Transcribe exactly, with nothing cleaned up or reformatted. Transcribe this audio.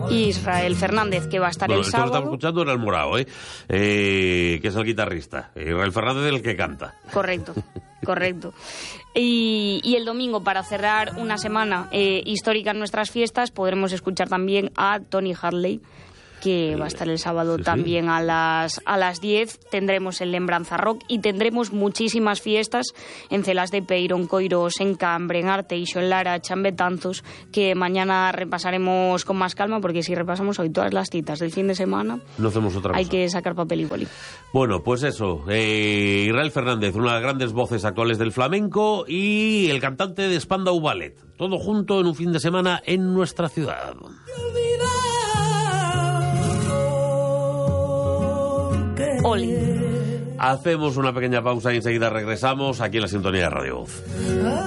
Israel Fernández, que va a estar bueno, el esto sábado. Lo estamos escuchando en el Morao, ¿eh? ¿eh? Que es el guitarrista. Israel Fernández el que canta. Correcto, correcto. Y, y el domingo, para cerrar una semana eh, histórica en nuestras fiestas, podremos escuchar también a Tony Hadley, que va a estar el sábado sí, también sí. a las a las diez. Tendremos el Lembranza Rock y tendremos muchísimas fiestas en Celas de Peiro, en Coirós, en Cambre, en Arteixo, en Lara, en Betanzos, que mañana repasaremos con más calma, porque si repasamos hoy todas las citas del fin de semana, no hacemos otra cosa. Hay que sacar papel y boli. Bueno, pues eso, eh, Israel Fernández, una de las grandes voces actuales del flamenco, y el cantante de Spandau Ballet, todo junto en un fin de semana en nuestra ciudad. Oli. Hacemos una pequeña pausa y enseguida regresamos aquí en la sintonía de Radio Voz.